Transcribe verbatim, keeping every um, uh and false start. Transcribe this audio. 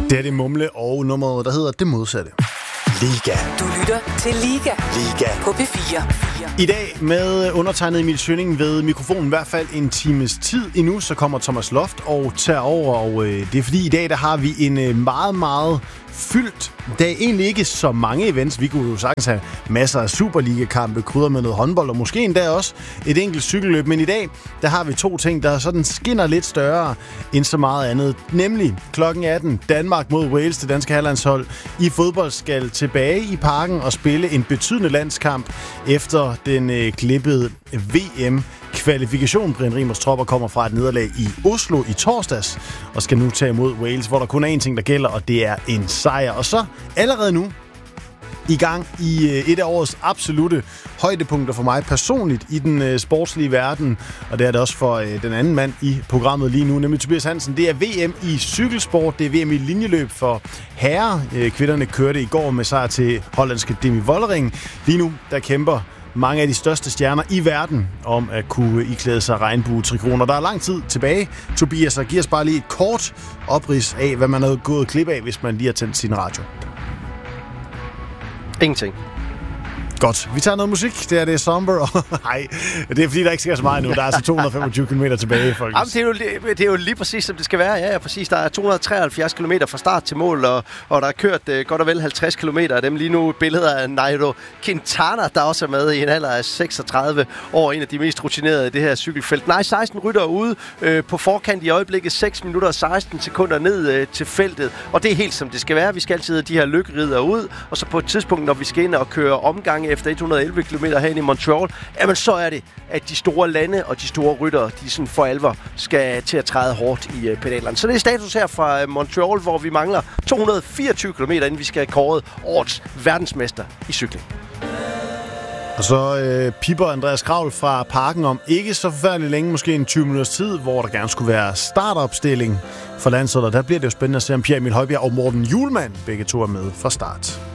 Det er det Mumle, og nummeret, der hedder Det Modsatte. Liga. Du lytter til Liga. Liga. På P fire. I dag med undertegnet Emil Schønning ved mikrofonen i hvert fald en times tid endnu, så kommer Thomas Loft og tager over, og øh, det er fordi i dag der har vi en øh, meget, meget fyldt dag. Egentlig ikke så mange events. Vi kunne jo sagtens have masser af Superliga-kampe, krydder med noget håndbold, og måske endda også et enkelt cykelløb. Men i dag, der har vi to ting, der sådan skinner lidt større end så meget andet. Nemlig klokken atten, Danmark mod Wales, det danske herrelandshold i fodbold skal tilbage i parken og spille en betydende landskamp efter den øh, klippede V M-kvalifikation. Brian Rimers tropper kommer fra et nederlag i Oslo i torsdags og skal nu tage imod Wales, hvor der kun er én ting, der gælder, og det er en sejr. Og så allerede nu i gang i øh, et af årets absolute højdepunkter for mig personligt i den øh, sportslige verden, og det er det også for øh, den anden mand i programmet lige nu, nemlig Tobias Hansen. Det er V M i cykelsport, det er V M i linjeløb for herrer. Øh, kvinderne kørte i går med sejr til hollandske Demi Vollering. Lige nu, der kæmper mange af de største stjerner i verden om at kunne iklæde sig regnbue-trikoner. Der er lang tid tilbage, Tobias, og giver os bare lige et kort oprids af, hvad man havde gået klip af, hvis man lige har tændt sin radio. Ingenting. Godt. Vi tager noget musik. Det er det Somber. Nej, det er fordi, der ikke sker så meget nu. Der er altså to hundrede og femogtyve kilometer tilbage, faktisk. Jamen, det, er jo, det er jo lige præcis, som det skal være. Ja, ja, præcis. Der er to hundrede og treoghalvfjerds kilometer fra start til mål, og, og der er kørt uh, godt og vel halvtreds kilometer af dem. Lige nu billeder af Nairo Quintana, der også er med i en alder af seksogtredive år. En af de mest rutinerede i det her cykelfelt. Nej, seksten ryttere ude uh, på forkant i øjeblikket. seks minutter og seksten sekunder ned uh, til feltet. Og det er helt som det skal være. Vi skal altid have de her lykkerider ud. Og så på et tidspunkt, når vi skal ind og køre omgang efter et hundrede og elleve kilometer hen i Montreal, jamen så er det, at de store lande og de store ryttere, de sådan for alvor skal til at træde hårdt i uh, pedalerne. Så det er status her fra uh, Montreal, hvor vi mangler to hundrede og fireogtyve kilometer, inden vi skal have kåret årets verdensmester i cykling. Og så øh, pipper Andreas Kravl fra parken om ikke så forfærdeligt længe, måske en tyve minutters tid, hvor der gerne skulle være startopstilling for landsholdet. Der bliver det jo spændende at se, om Pierre Emil Højbjerg og Morten Hjulmand begge to er med fra start.